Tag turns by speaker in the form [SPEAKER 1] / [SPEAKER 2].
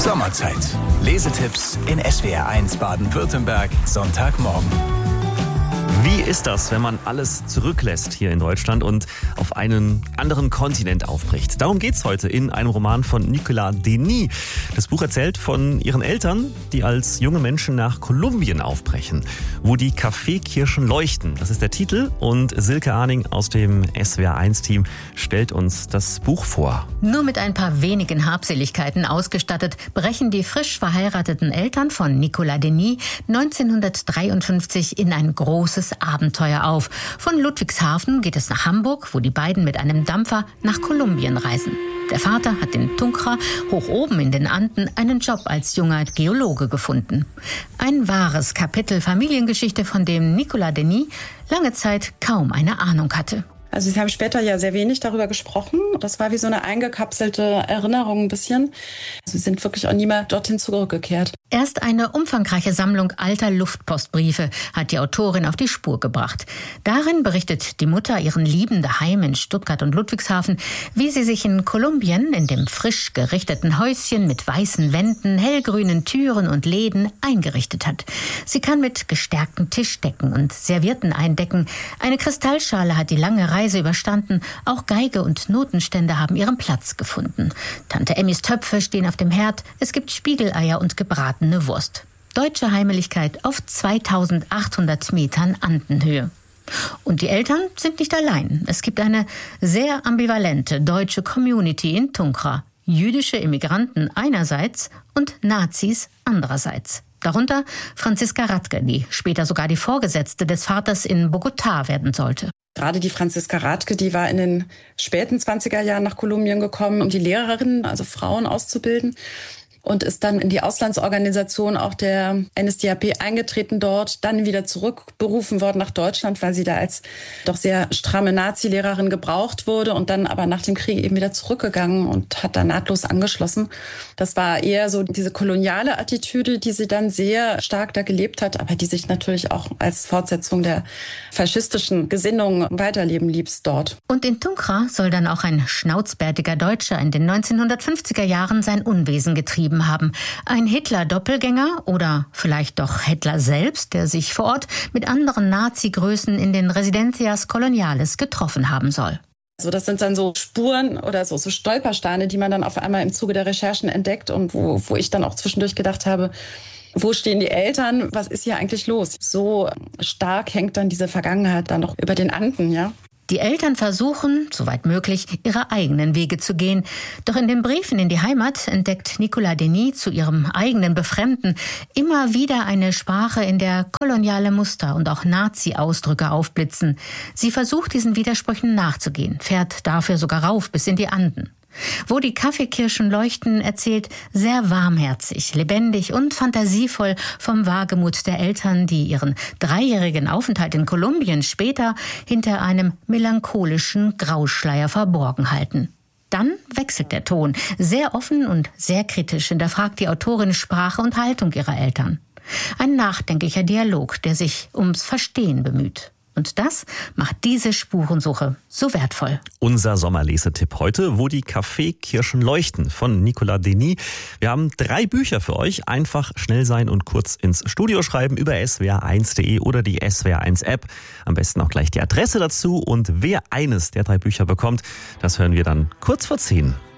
[SPEAKER 1] Sommerzeit. Lesetipps in SWR1 Baden-Württemberg, Sonntagmorgen.
[SPEAKER 2] Wie ist das, wenn man alles zurücklässt hier in Deutschland und auf einen anderen Kontinent aufbricht? Darum geht's heute in einem Roman von Nicolas Denis. Das Buch erzählt von ihren Eltern, die als junge Menschen nach Kolumbien aufbrechen, wo die Kaffeekirschen leuchten. Das ist der Titel und Silke Arning aus dem SWR1-Team stellt uns das Buch vor.
[SPEAKER 3] Nur mit ein paar wenigen Habseligkeiten ausgestattet, brechen die frisch verheirateten Eltern von Nicolas Denis 1953 in ein großes Abenteuer auf. Von Ludwigshafen geht es nach Hamburg, wo die beiden mit einem Dampfer nach Kolumbien reisen. Der Vater hat in Tunja, hoch oben in den Anden, einen Job als junger Geologe gefunden. Ein wahres Kapitel Familiengeschichte, von dem Nicolas Denis lange Zeit kaum eine Ahnung hatte.
[SPEAKER 4] Also sie haben später ja sehr wenig darüber gesprochen. Das war wie so eine eingekapselte Erinnerung ein bisschen. Sie sind wirklich auch nie mehr dorthin zurückgekehrt.
[SPEAKER 3] Erst eine umfangreiche Sammlung alter Luftpostbriefe hat die Autorin auf die Spur gebracht. Darin berichtet die Mutter ihren Lieben daheim in Stuttgart und Ludwigshafen, wie sie sich in Kolumbien in dem frisch gerichteten Häuschen mit weißen Wänden, hellgrünen Türen und Läden eingerichtet hat. Sie kann mit gestärkten Tischdecken und Servietten eindecken. Eine Kristallschale hat die lange Reise überstanden. Auch Geige und Notenstände haben ihren Platz gefunden. Tante Emmys Töpfe stehen auf dem Herd. Es gibt Spiegeleier und gebratene Wurst. Deutsche Heimeligkeit auf 2800 Metern Andenhöhe. Und die Eltern sind nicht allein. Es gibt eine sehr ambivalente deutsche Community in Tunja. Jüdische Immigranten einerseits und Nazis andererseits. Darunter Franziska Radke, die später sogar die Vorgesetzte des Vaters in Bogotá werden sollte.
[SPEAKER 4] Gerade die Franziska Radke, die war in den späten 20er Jahren nach Kolumbien gekommen, um die Lehrerinnen, also Frauen, auszubilden. Und ist dann in die Auslandsorganisation auch der NSDAP eingetreten dort, dann wieder zurückberufen worden nach Deutschland, weil sie da als doch sehr stramme Nazi-Lehrerin gebraucht wurde und dann aber nach dem Krieg eben wieder zurückgegangen und hat da nahtlos angeschlossen. Das war eher so diese koloniale Attitüde, die sie dann sehr stark da gelebt hat, aber die sich natürlich auch als Fortsetzung der faschistischen Gesinnung weiterleben ließ dort.
[SPEAKER 3] Und in Tunja soll dann auch ein schnauzbärtiger Deutscher in den 1950er Jahren sein Unwesen getrieben haben. Ein Hitler-Doppelgänger oder vielleicht doch Hitler selbst, der sich vor Ort mit anderen Nazi-Größen in den Residencias Coloniales getroffen haben soll.
[SPEAKER 4] Also das sind dann so Spuren oder so Stolpersteine, die man dann auf einmal im Zuge der Recherchen entdeckt und wo ich dann auch zwischendurch gedacht habe, wo stehen die Eltern? Was ist hier eigentlich los? So stark hängt dann diese Vergangenheit dann noch über den Anden, ja?
[SPEAKER 3] Die Eltern versuchen, soweit möglich, ihre eigenen Wege zu gehen. Doch in den Briefen in die Heimat entdeckt Nicolas Denis zu ihrem eigenen Befremden immer wieder eine Sprache, in der koloniale Muster und auch Nazi-Ausdrücke aufblitzen. Sie versucht, diesen Widersprüchen nachzugehen, fährt dafür sogar rauf bis in die Anden. Wo die Kaffeekirschen leuchten, erzählt sehr warmherzig, lebendig und fantasievoll vom Wagemut der Eltern, die ihren 3-jährigen Aufenthalt in Kolumbien später hinter einem melancholischen Grauschleier verborgen halten. Dann wechselt der Ton. Sehr offen und sehr kritisch hinterfragt die Autorin Sprache und Haltung ihrer Eltern. Ein nachdenklicher Dialog, der sich ums Verstehen bemüht. Und das macht diese Spurensuche so wertvoll.
[SPEAKER 2] Unser Sommerlesetipp heute, wo die Kaffeekirschen leuchten, von Nicolas Denis. Wir haben 3 Bücher für euch. Einfach schnell sein und kurz ins Studio schreiben über swr1.de oder die SWR1-App. Am besten auch gleich die Adresse dazu. Und wer eines der 3 Bücher bekommt, das hören wir dann kurz vor 10.